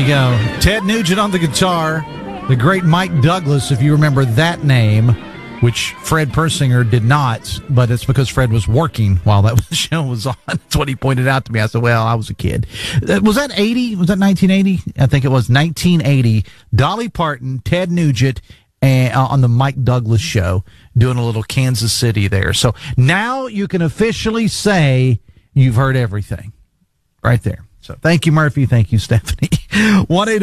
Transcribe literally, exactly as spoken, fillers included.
you go. Ted Nugent on the guitar. The great Mike Douglas, if you remember that name, which Fred Persinger did not, but it's because Fred was working while that show was on. That's what he pointed out to me. I said, well, I was a kid. Was that eighty? Was that nineteen eighty? I think it was nineteen eighty. Dolly Parton, Ted Nugent, and, uh, on the Mike Douglas show, doing a little Kansas City there. So now you can officially say you've heard everything right there. So thank you, Murphy. Thank you, Stephanie. one eight